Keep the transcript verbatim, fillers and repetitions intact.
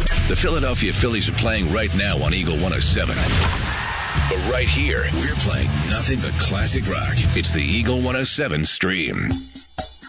The Philadelphia Phillies are playing right now on Eagle one oh seven. But right here, we're playing nothing but classic rock. It's the Eagle one oh seven stream.